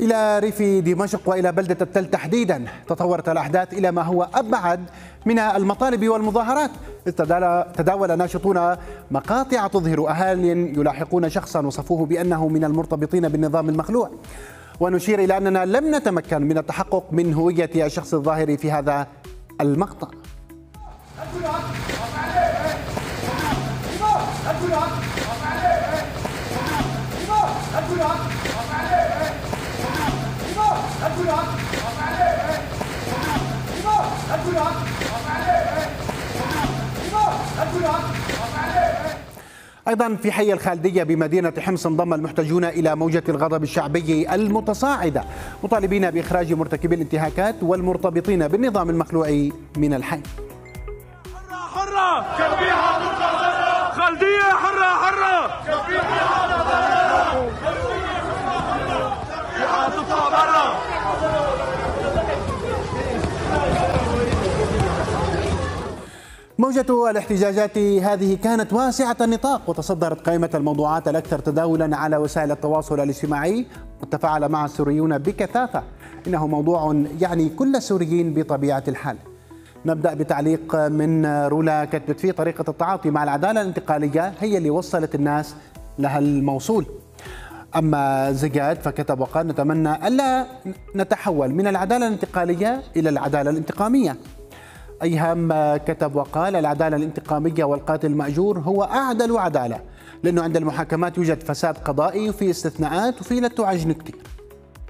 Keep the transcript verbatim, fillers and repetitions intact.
إلى ريف دمشق وإلى بلدة التل تحديدا تطورت الأحداث إلى ما هو أبعد من المطالب والمظاهرات، إذ تداول ناشطون مقاطع تظهر أهالي يلاحقون شخصا وصفوه بأنه من المرتبطين بالنظام المخلوع. ونشير إلى أننا لم نتمكن من التحقق من هوية الشخص الظاهر في هذا المقطع. أيضا في حي الخالدية بمدينة حمص انضم المحتجون إلى موجة الغضب الشعبي المتصاعدة، مطالبين بإخراج مرتكبي الانتهاكات والمرتبطين بالنظام المخلوع من الحي. حرة حرة خالدية حرة حرة موجة الاحتجاجات هذه كانت واسعة النطاق، وتصدرت قائمة الموضوعات الأكثر تداولا على وسائل التواصل الاجتماعي، وتفاعل معها السوريون بكثافة. إنه موضوع يعني كل السوريين بطبيعة الحال. نبدأ بتعليق من رولا كتبت فيه: طريقة التعاطي مع العدالة الانتقالية هي اللي وصلت الناس لها الموصول. أما زجاد فكتب وقال: نتمنى ألا نتحول من العدالة الانتقالية إلى العدالة الانتقامية. أيهم كتب وقال: العدالة الانتقامية والقاتل المأجور هو أعدل عدالة، لأنه عند المحاكمات يوجد فساد قضائي وفي استثناءات وفي لا تعجن كتير.